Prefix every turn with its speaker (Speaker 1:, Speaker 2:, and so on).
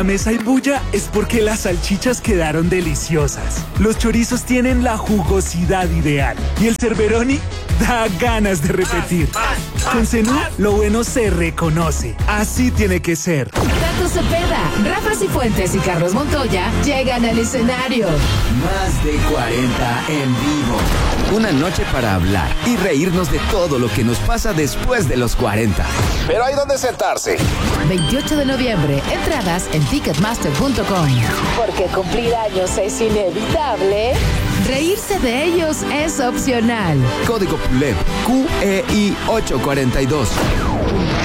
Speaker 1: La mesa y bulla es porque las salchichas quedaron deliciosas. Los chorizos tienen la jugosidad ideal. Y el Cerberoni da ganas de repetir. Con Zenú, lo bueno se reconoce. Así tiene que ser.
Speaker 2: Tato Cepeda, Rafa Cifuentes y Carlos Montoya llegan al escenario.
Speaker 3: Más de 40 en vivo. Una noche para hablar y reírnos de todo lo que nos pasa después de los 40.
Speaker 4: Pero hay donde sentarse.
Speaker 2: 28 de noviembre, entradas en ticketmaster.com.
Speaker 5: Porque cumplir años es inevitable.
Speaker 2: Reírse de ellos es opcional.
Speaker 3: Código PULEP QEI 842.